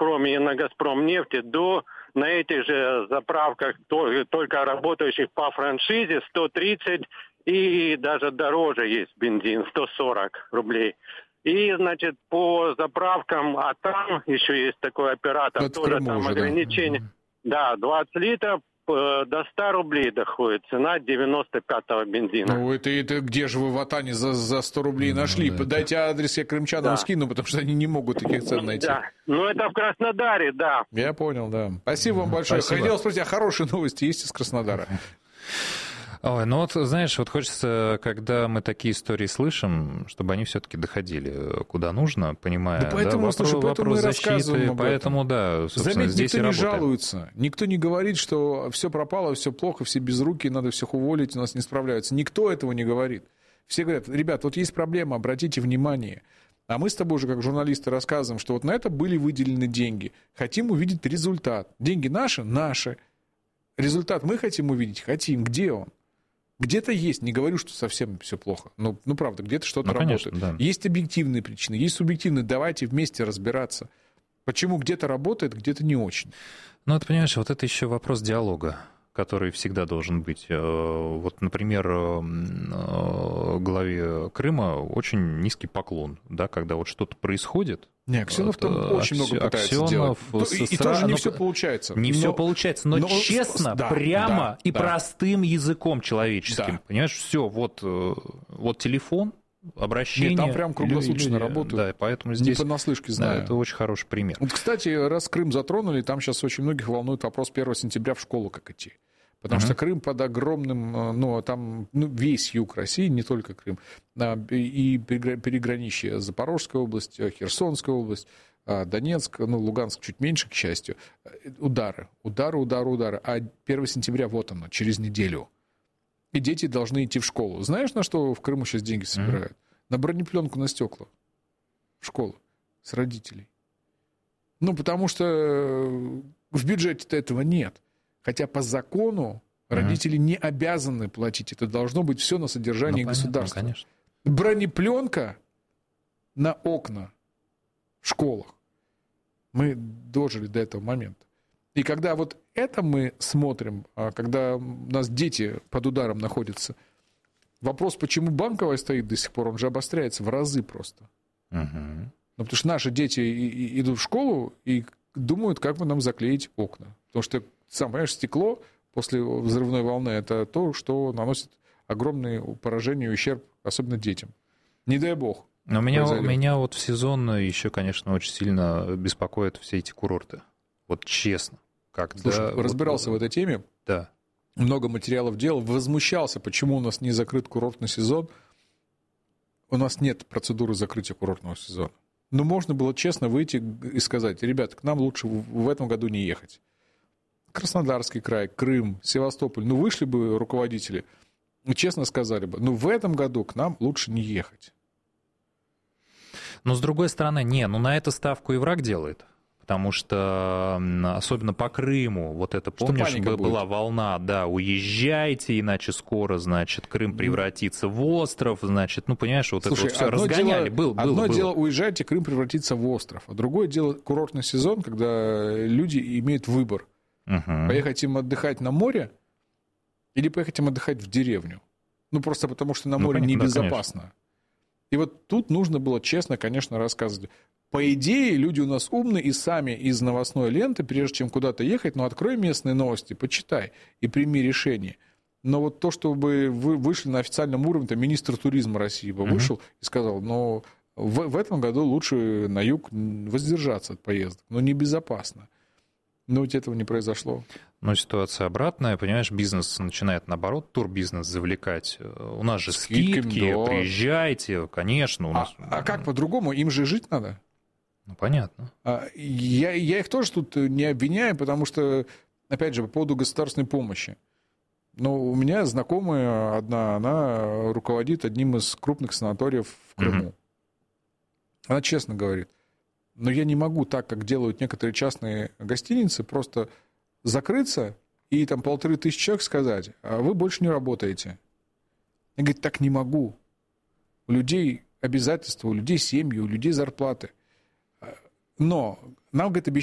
«Газпроме» и на «Газпромнефти» на этих же заправках, только работающих по франшизе, 130 и даже дороже есть бензин, 140 рублей. И, значит, по заправкам, а там еще есть такой оператор, это тоже там уже, ограничение. Да, 20 литров до 100 рублей доходит цена 95-го бензина. Ну, это где же вы в Атане за 100 рублей нашли? Да, Дайте адрес, я крымчанам скину, потому что они не могут таких цен найти. Да, ну это в Краснодаре, да. Я понял, да. Спасибо вам большое. Спасибо. Хотел спросить, а хорошие новости есть из Краснодара? Ой, ну вот, знаешь, вот хочется, когда мы такие истории слышим, чтобы они все-таки доходили куда нужно, понимая, да, поэтому, вопрос мы защиты, рассказываем об поэтому, этом. да, собственно, Заметь, здесь никто и не работаем. жалуется, никто не говорит, что все пропало, все плохо, все безрукие, надо всех уволить, у нас не справляются. Никто этого не говорит. Все говорят, ребят, вот есть проблема, обратите внимание. А мы с тобой уже, как журналисты, рассказываем, что вот на это были выделены деньги. Хотим увидеть результат. Деньги наши? Наши. Результат мы хотим увидеть? Хотим. Где он? Где-то есть, не говорю, что совсем все плохо. Ну правда, где-то что-то конечно, работает. да. Есть объективные причины, есть субъективные. Давайте вместе разбираться. Почему где-то работает, где-то не очень. Ну, ты понимаешь, вот это еще вопрос диалога, который всегда должен быть. Вот, например, главе Крыма очень низкий поклон, да, когда вот что-то происходит. Не, Аксенов там очень много пытается делать. И тоже не все получается. Не все получается, но честно, да, прямо и да. простым языком человеческим. Да. Понимаешь, все, вот телефон, обращение. Нет, там прям круглосуточно работают. Да, поэтому здесь... Не понаслышке знаю. Да, это очень хороший пример. Вот, кстати, раз Крым затронули, там сейчас очень многих волнует вопрос 1 сентября в школу как идти. Потому что Крым под огромным, там весь юг России, не только Крым, и переграничье Запорожская область, Херсонская область, Донецк, Луганск чуть меньше, к счастью, удары. А 1 сентября вот оно, через неделю. И дети должны идти в школу. Знаешь, на что в Крыму сейчас деньги собирают? На бронепленку на стекла. В школу. С родителей. Потому что в бюджете-то этого нет. Хотя по закону родители не обязаны платить. Это должно быть все на содержании государства. Конечно. Бронепленка на окна в школах. Мы дожили до этого момента. И когда вот это мы смотрим, когда у нас дети под ударом находятся, вопрос, почему банковая стоит до сих пор, он же обостряется в разы просто. Потому что наши дети идут в школу и думают, как бы нам заклеить окна. Потому что, сам понимаешь, стекло после взрывной волны – это то, что наносит огромные поражения и ущерб, особенно детям. Не дай бог. Но меня вот в сезон еще, конечно, очень сильно беспокоят все эти курорты. Вот честно. Слушай, разбирался в этой теме. Да. Много материалов делал. Возмущался, почему у нас не закрыт курортный сезон. У нас нет процедуры закрытия курортного сезона. Но можно было честно выйти и сказать, ребята, к нам лучше в этом году не ехать. Краснодарский край, Крым, Севастополь. Вышли бы руководители, честно сказали бы, в этом году к нам лучше не ехать. Но с другой стороны, на это ставку и враг делает. Потому что, особенно по Крыму, вот это, помнишь, была волна, да, уезжайте, иначе скоро, значит, Крым превратится в остров, значит, понимаешь, вот Слушай, это вот все разгоняли. Одно дело уезжайте, Крым превратится в остров, а другое дело курортный сезон, когда люди имеют выбор. Поехать им отдыхать на море или поехать им отдыхать в деревню. Просто потому что на море небезопасно. Да, и вот тут нужно было честно, конечно, рассказывать. По идее, люди у нас умные и сами из новостной ленты, прежде чем куда-то ехать, открой местные новости, почитай и прими решение. Но вот то, чтобы вы вышли на официальном уровне, там, министр туризма России бы вышел и сказал, в этом году лучше на юг воздержаться от поездок, небезопасно. Но ведь этого не произошло. Но ситуация обратная, понимаешь, бизнес начинает, наоборот, турбизнес завлекать. У нас же скидки, да. Приезжайте, конечно. У нас... А как по-другому? Им же жить надо. Понятно. Я их тоже тут не обвиняю, потому что, опять же, по поводу государственной помощи. У меня знакомая одна, она руководит одним из крупных санаториев в Крыму. Она честно говорит, я не могу так, как делают некоторые частные гостиницы, просто закрыться и там 1500 человек сказать, а вы больше не работаете. Я говорю, так не могу. У людей обязательства, у людей семьи, у людей зарплаты. Но нам, говорит, обещают,